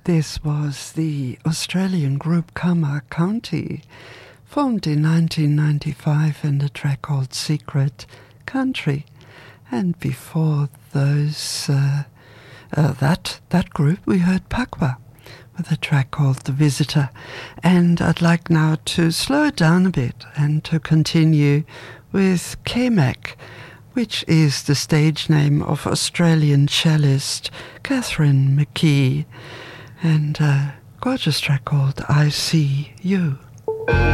This was the Australian group Kama County, formed in 1995, and a track called Secret Country. And before those that group, we heard Pakwa with a track called The Visitor. And I'd like now to slow it down a bit and to continue with K-Mac, which is the stage name of Australian cellist Catherine McKee, and a gorgeous track called I See You.